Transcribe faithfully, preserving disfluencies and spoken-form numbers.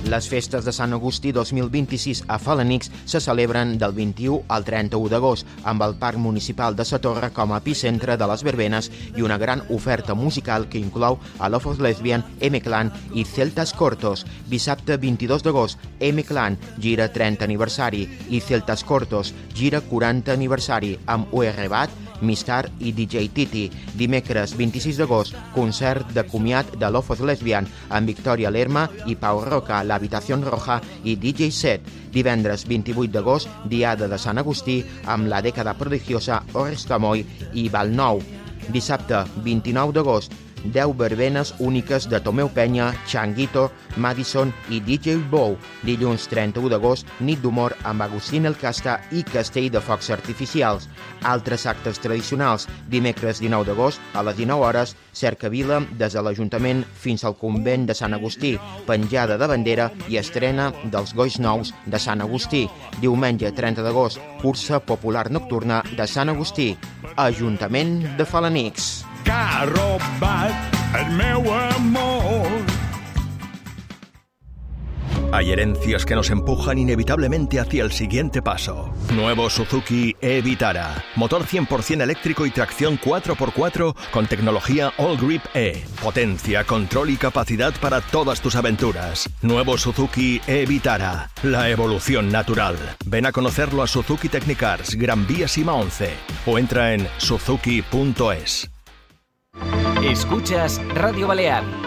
Les festes de Sant Agustí dos mil vint-i-sis a Felanitx se celebren del vint-i-u al trenta-u d'agost, amb el Parc Municipal de Sa Torre com a epicentre de les verbenes i una gran oferta musical que inclou a Love of Lesbian, M-Clan i Celtas Cortos. Dissabte vint-i-dos d'agost, M-Clan gira trenta aniversari i Celtas Cortos gira quaranta aniversari amb U R Bat, Mistar i D J Titi. Dimecres vint-i-sis d'agost, concert de comiat de Love of Lesbian amb Victoria Lerma i Pau Roca, l'Habitación Roja i D J Set. Divendres vint-i-vuit d'agost, Diada de Sant Agustí amb La Dècada Prodigiosa, Ores Camoy i Valnou. Dissabte vint-i-nou d'agost, deu verbenes úniques de Tomeu Penya, Changuito, Madison i D J Bow. Dilluns trenta-u d'agost, nit d'humor amb Agustín El Casta i Castell de Focs Artificials. Altres actes tradicionals, dimecres dinou d'agost, a les dinou hores, cercavila des de l'Ajuntament fins al convent de Sant Agustí, penjada de bandera i estrena dels Goix Nous de Sant Agustí. Diumenge trenta d'agost, cursa popular nocturna de Sant Agustí. Ajuntament de Felanitx. Que ha robat el meu amor. Hay herencias que nos empujan inevitablemente hacia el siguiente paso. Nuevo Suzuki e-Vitara. Motor cien por ciento eléctrico y tracción cuatro por cuatro con tecnología All Grip E. Potencia, control y capacidad para todas tus aventuras. Nuevo Suzuki e-Vitara. La evolución natural. Ven a conocerlo a Suzuki Technicars, Gran Vía Sima once. O entra en suzuki punto es. Escuchas Radio Balear.